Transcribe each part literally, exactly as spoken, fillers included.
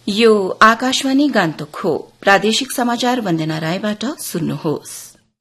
यो आकाशवाणी गान्तोक हो। प्रादेशिक समाचार वन्दना रायबाट सुन्नुहोस्।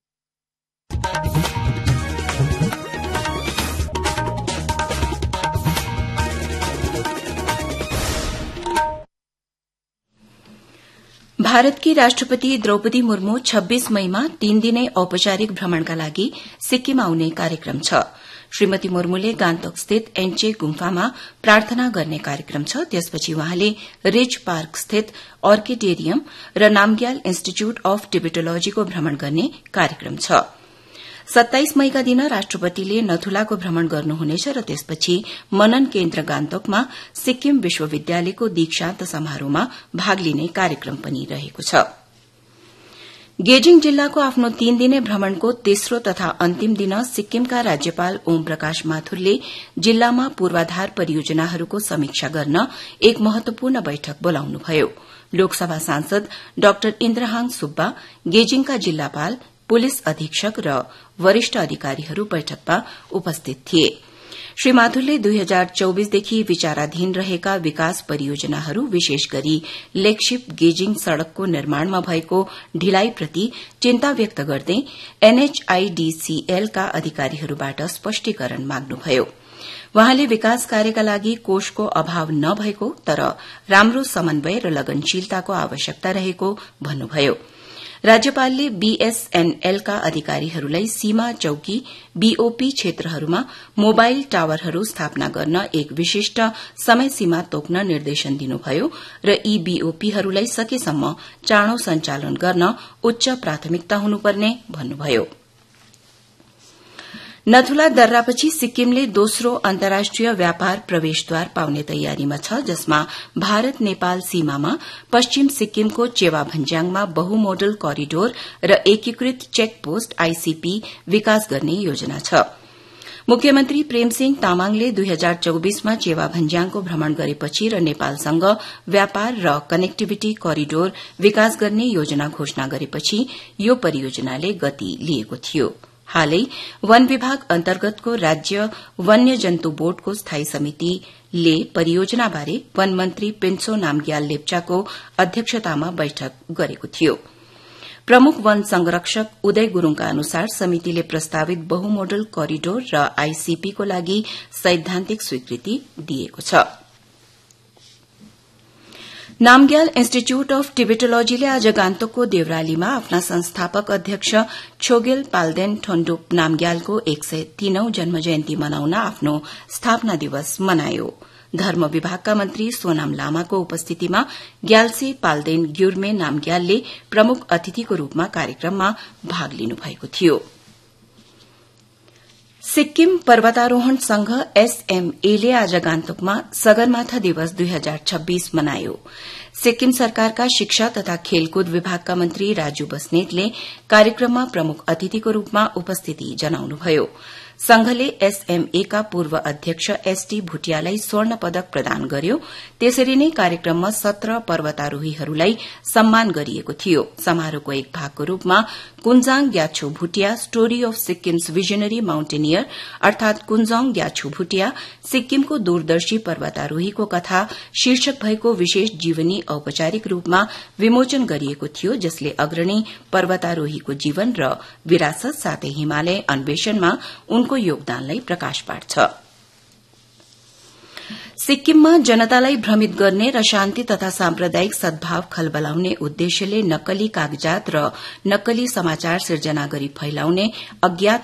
भारतकी राष्ट्रपति द्रौपदी मुर्मू छब्बीस मईमा तीन दिने औपचारिक भ्रमणका लागि सिक्किम आउने कार्यक्रम छ। श्रीमती मुर्मूले गान्तोक स्थित एन्चे गुम्फामा प्रार्थना गर्ने कार्यक्रम छ। त्यसपछि उहाँले रिज पार्क स्थित अर्किडेरियम र नामग्याल इन्स्टिच्यूट अफ टिबेटोलोजीको भ्रमण गर्ने कार्यक्रम छ। सत्ताइस मईका दिन राष्ट्रपतिले नथुलाको भ्रमण गर्नुहुनेछ र त्यसपछि मनन केन्द्र गान्तोकमा सिक्किम विश्वविद्यालयको दीक्षान्त समारोहमा भाग लिने कार्यक्रम पनि रहेको छ। गेजिङ जिल्लाको आफ्नो तीन दिने भ्रमणको तेस्रो तथा अन्तिम दिन सिक्किमका राज्यपाल ओम प्रकाश माथुरले जिल्लामा पूर्वाधार परियोजनाहरूको समीक्षा गर्न एक महत्वपूर्ण बैठक बोलाउनुभयो। लोकसभा सांसद डाक्टर इन्द्रहाङ सुब्बा, गेजिङका जिल्लापाल, पुलिस अधीक्षक र वरिष्ठ अधिकारीहरू बैठकमा उपस्थित थिए। श्री माथुरले दुई हजार चौबिसदेखि विचाराधीन रहेका विकास परियोजनाहरू विशेष गरी लेकशिप गेजिङ सड़कको निर्माणमा भएको ढिलाइप्रति चिन्ता व्यक्त गर्दै एनएचआईडीसीएल का अधिकारीहरूबाट स्पष्टीकरण माग्नुभयो। वहाँले विकास कार्यका लागि कोषको अभाव नभएको तर राम्रो समन्वय र लगनशीलताको आवश्यकता रहेको भन्नुभयो। राज्यपालले बीएसएनएल का अधिकारीहरूलाई सीमा चौकी बीओपी क्षेत्रहरूमा मोबाइल टावरहरू स्थापना गर्न एक विशिष्ट समय सीमा तोक्न निर्देशन दिनुभयो र यी बीओपीहरूलाई सकेसम्म चाँडो सञ्चालन गर्न उच्च प्राथमिकता हुनुपर्ने भन्नुभयो। नथुला दर्रापछि सिक्किमले दोस्रो अन्तर्राष्ट्रिय व्यापार प्रवेशद्वार पाउने तयारीमा छ, जसमा भारत नेपाल सीमामा पश्चिम सिक्किमको चेवा भन्ज्याङमा बहुमोडल करिडोर र एकीकृत चेक पोस्ट आईसीपी विकास गर्ने योजना छ। मुख्यमन्त्री प्रेमसिंह तामाङले दुई हजार चौबिसमा चेवा भन्ज्याङको भ्रमण गरेपछि र नेपालसँग व्यापार र कनेक्टिभिटी करिडोर विकास गर्ने योजना घोषणा गरेपछि यो परियोजनाले गति लिएको थियो। हालै वन विभाग अन्तर्गतको राज्य वन्यजन्तु बोर्डको स्थायी समितिले परियोजनाबारे वन मन्त्री पिन्छो नामग्याल लेप्चाको अध्यक्षतामा बैठक गरेको थियो। प्रमुख वन संरक्षक उदय गुरूङका अनुसार समितिले प्रस्तावित बहुमोडल करिडोर र आईसीपी को लागि सैद्धान्तिक स्वीकृति दिएको छ। नामग्याल इन्स्टिच्यूट अफ टिबेटोलोजीले आज गान्तोकको देवरालीमा आफ्ना संस्थापक अध्यक्ष छोगेल पाल्देन ठोण्डुप नामग्यालको एक सय तीनौं जन्म जयन्ती मनाउन आफ्नो स्थापना दिवस मनायो। धर्म विभागका मन्त्री सोनाम लामाको उपस्थितिमा ग्याल्से पाल्देन ग्युर्मे नामग्यालले प्रमुख अतिथिको रूपमा कार्यक्रममा भाग लिनुभएको थियो। सिक्किम पर्वतारोहण संघ एसएमएले आज गान्तोकमा सगरमाथा दिवस दुई हजार छब्बीस मनायो। सिक्किम सरकारका शिक्षा तथा खेलकुद विभागका मन्त्री राजू बस्नेतले कार्यक्रममा प्रमुख अतिथिको रूपमा उपस्थिति जनाउनुभयो। संघले एसएमए का पूर्व अध्यक्ष एसटी भुटियालाई स्वर्ण पदक प्रदान गर्यो। त्यसरी नै कार्यक्रममा सत्र पर्वतारोहीहरूलाई सम्मान गरिएको थियो। समारोहको एक भागको रूपमा कुञ्जाङ ग्याछो Bhutia story of Sikkim's visionary mountaineer अर्थात कुञ्जाङ ग्याछो भुटिया सिक्किमको दूरदर्शी पर्वतारोहीको कथा शीर्षक भएको विशेष जीवनी औपचारिक रूपमा विमोचन गरिएको थियो, जसले अग्रणी पर्वतारोहीको जीवन र विरासत साथै हिमालय अन्वेषणमा उनको योगदानलाई प्रकाश पार्छ। सिक्किममा जनतालाई भ्रमित गर्ने र शान्ति तथा साम्प्रदायिक सद्भाव खलबलाउने उद्देश्यले नक्कली कागजात र नक्कली समाचार सिर्जना गरी फैलाउने अज्ञात